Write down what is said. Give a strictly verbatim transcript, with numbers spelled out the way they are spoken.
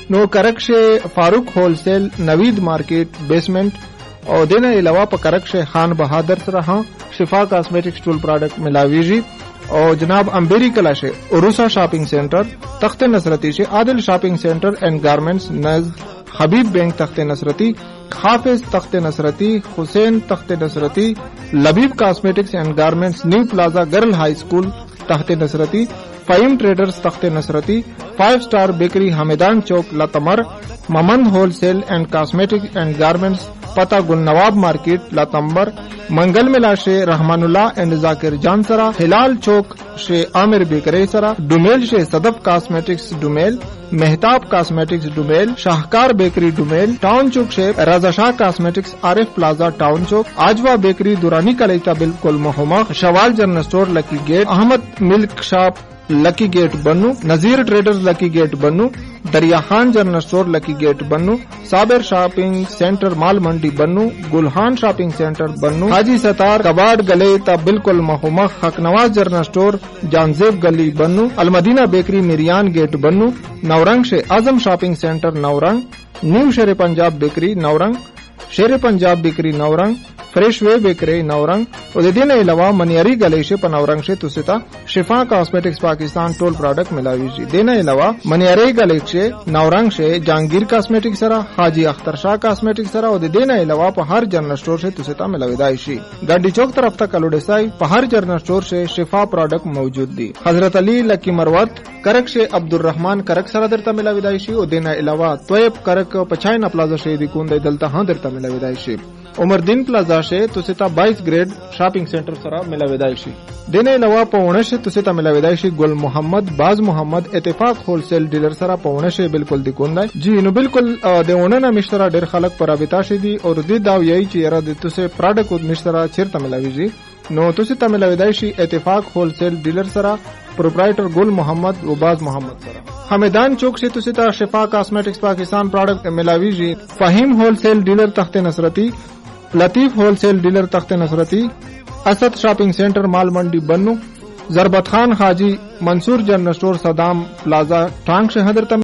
نو کرک شه فاروق هولسیل نوید مارکیٹ بیسمنٹ او دینه علاوه په کرک شه خان بہادر سره ها شفا کاسمیٹکس ټول پروډکټ ملاویږي او جناب امبیری کلا شه اوروسا شاپنگ سینٹر تخت نصرتی شه عادل شاپنگ سینٹر اینڈ گارمنٹس نز حبیب بینک تخت نصرتی حافظ تخت نصرتی حسین تخت نصرتی لبیب کاسمیٹکس اینڈ گارمنٹس نیو پلازا گرل ہائی اسکول تخت نصرتی فہیم ٹریڈرز تخت نصرتی فائیو سٹار بیکری حمیدان چوک لاتمر ممند ہول سیل اینڈ کاسمیٹک اینڈ گارمنٹس پتا گل نواب مارکیٹ لاتمبر منگل ملا شے رحمان اللہ اینڈ ذاکر جان سرا ہلال چوک شے عامر بیکری سرا ڈومیل شے صدف کاسمیٹکس ڈومیل مہتاب کاسمیٹکس ڈومیل شاہکار بیکری ڈومیل ٹاؤن چوک شے رضا شاہ کاسمیٹکس عارف پلازا ٹاؤن چوک آجوا بیکری دورانی کلیتا بالکل محمق شوال جنرل اسٹور لکی گیٹ احمد ملک شاپ لکی گیٹ بنو نذیر ٹریڈرز لکی گیٹ بنو دریا خان جنرل اسٹور لکی گیٹ بنو صابر شاپنگ سینٹر مال منڈی بنو گلہان شاپنگ سینٹر بنو حاجی ستار کباڑ گلے تا بالکل محمق حق نواز جنرل اسٹور جانزیب گلی بنو المدینہ بیکری میریان گیٹ بنو نورنگ سے اعظم شاپنگ سینٹر نورنگ نیو شیر پنجاب بیکری نورنگ شیر پنجاب بیکری نورنگ فریش وے بیکری نورنگ او د دې نه علاوه منیاری گلی شه په نورنگ شه تاسو ته شفا کاسمیټکس پاکستان ټول پروډکټ ملاویږي د نه علاوه منیاری گلی شه نورنگ شه جانگیر کاسمیټکس سره حاجی اختر شاه کاسمیټکس سره او د دې نه علاوه په هر جنرل سٹور شه تاسو ته ملاویدای شي ګاډی چوک طرف ته کلوډسای په هر جنرل سٹور شه شفا پروډکټ موجود دي حضرت علی لکی مروت کرک شه عبدالرحمن کرک سره درته ملاویدای شي او د نه علاوه طیب کرک پچاینا پلازا شه دی کوند دلته ها درته ملاویدای شي عمر دین پلازا شه توستا بائیس گریڈ شاپنگ سینٹر سره ملاویدای شي دینه علاوه پونه شه توستا ملاویدای شي گل محمد باز محمد اتفاق هولسیل ډیلر سره پونه شه بالکل دی کوندای جی نو بالکل دیونه نه مشترا ډیر خلک پر رابطه شي دي او د دا یی چې را د توسه پروډکټ مشترا چیرته ملاویږي نو توستا ملاویدای شي اتفاق هولسیل ډیلر سره پروپرائٹر گل محمد و باز محمد سره حمیدان چوک سے توستا شفا کاسمیٹکس پاکستان پروڈکٹ ملاویږي فہیم ہولسیل ڈیلر تخت نصرتی لطیف ہول سیل ڈیلر تخت نصرتی اسد شاپنگ سینٹر مال منڈی بنو ضربت خان حاجی منصور جنرل اسٹور صدام پلازا ٹانگ شہر